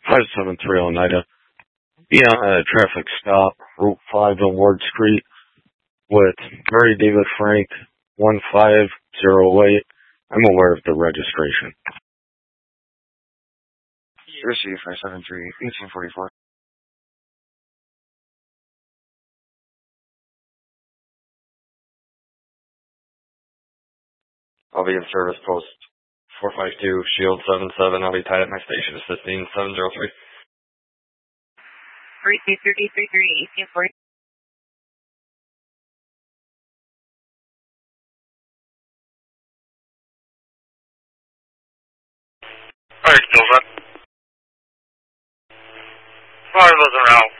573 Oneida. Be on a traffic stop, Route 5 on Ward Street, with Mary David Frank, 1508. I'm aware of the registration. Receive 573 1844. I'll be in service post 452, Shield 77. I'll be tied at my station assisting 703. 1840. Alright, Nova. Sorry, wasn't around.